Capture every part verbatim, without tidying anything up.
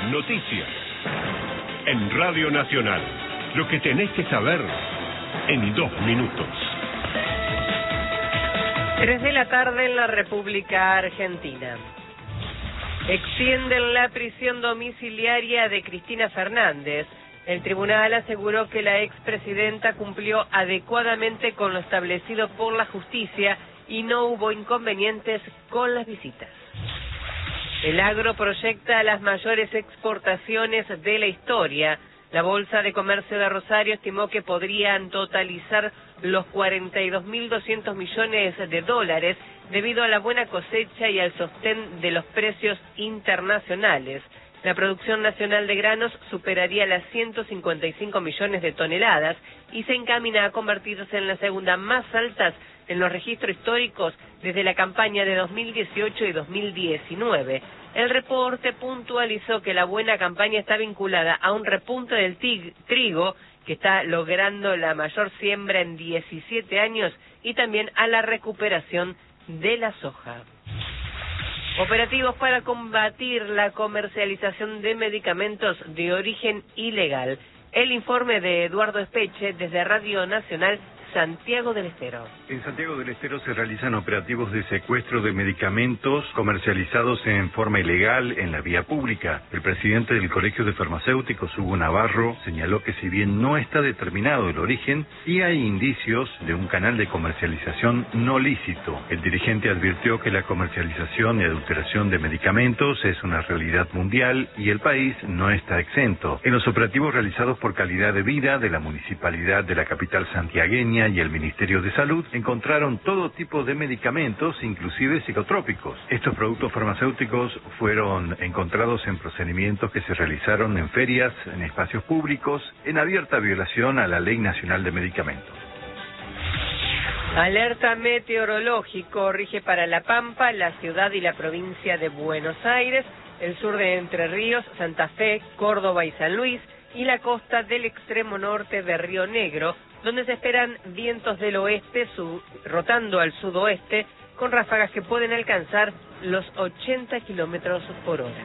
Noticias. En Radio Nacional. Lo que tenés que saber en dos minutos. Tres de la tarde en la República Argentina. Extienden la prisión domiciliaria de Cristina Fernández. El tribunal aseguró que la expresidenta cumplió adecuadamente con lo establecido por la justicia y no hubo inconvenientes con las visitas. El agro proyecta las mayores exportaciones de la historia. La Bolsa de Comercio de Rosario estimó que podrían totalizar los cuarenta y dos mil doscientos millones de dólares debido a la buena cosecha y al sostén de los precios internacionales. La producción nacional de granos superaría las ciento cincuenta y cinco millones de toneladas y se encamina a convertirse en la segunda más alta en los registros históricos desde la campaña de dos mil dieciocho y dos mil diecinueve. El reporte puntualizó que la buena campaña está vinculada a un repunte del tig- trigo, que está logrando la mayor siembra en diecisiete años, y también a la recuperación de la soja. Operativos para combatir la comercialización de medicamentos de origen ilegal. El informe de Eduardo Espeche desde Radio Nacional, Santiago del Estero. En Santiago del Estero se realizan operativos de secuestro de medicamentos comercializados en forma ilegal en la vía pública. El presidente del Colegio de Farmacéuticos, Hugo Navarro, señaló que si bien no está determinado el origen, sí hay indicios de un canal de comercialización no lícito. El dirigente advirtió que la comercialización y adulteración de medicamentos es una realidad mundial y el país no está exento. En los operativos realizados por Calidad de Vida de la Municipalidad de la capital santiagueña y el Ministerio de Salud encontraron todo tipo de medicamentos, inclusive psicotrópicos. Estos productos farmacéuticos fueron encontrados en procedimientos que se realizaron en ferias, en espacios públicos, en abierta violación a la Ley Nacional de Medicamentos. Alerta meteorológico rige para La Pampa, la ciudad y la provincia de Buenos Aires, el sur de Entre Ríos, Santa Fe, Córdoba y San Luis, y la costa del extremo norte de Río Negro, donde se esperan vientos del oeste su, rotando al sudoeste con ráfagas que pueden alcanzar los ochenta kilómetros por hora.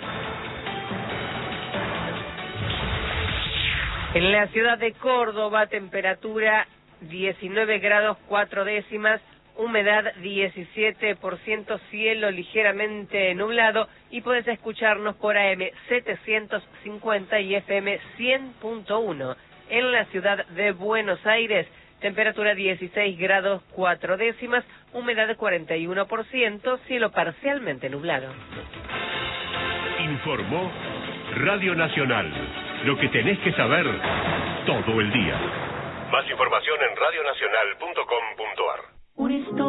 En la ciudad de Córdoba, temperatura diecinueve grados cuatro décimas, humedad diecisiete por ciento, cielo ligeramente nublado, y puedes escucharnos por A M setecientos cincuenta y F M cien punto uno. En la ciudad de Buenos Aires, temperatura dieciséis grados cuatro décimas, humedad cuarenta y uno por ciento, cielo parcialmente nublado. Informó Radio Nacional. Lo que tenés que saber todo el día. Más información en radio nacional punto com punto a r.